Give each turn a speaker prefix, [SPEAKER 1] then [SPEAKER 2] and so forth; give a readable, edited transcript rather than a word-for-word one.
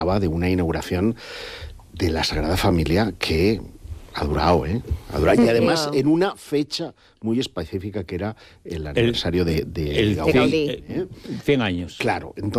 [SPEAKER 1] de una inauguración de la Sagrada Familia que ha durado, Ha durado. Y además en una fecha muy específica que era el aniversario de Gaudí.
[SPEAKER 2] 100 años.
[SPEAKER 1] Claro, entonces